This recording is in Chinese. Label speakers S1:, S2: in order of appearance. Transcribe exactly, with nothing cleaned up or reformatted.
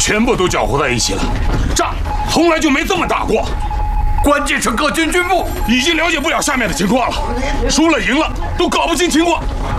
S1: 全部都搅和在一起了。仗从来就没这么打过。
S2: 关键是各军军部
S1: 已经了解不了下面的情况了，输了赢了都搞不清情况。